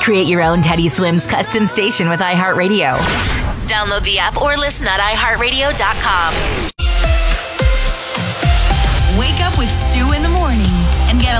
Create your own Teddy Swims custom station with iHeartRadio. Download the app or listen at iHeartRadio.com. Wake up with Stu in the morning and get a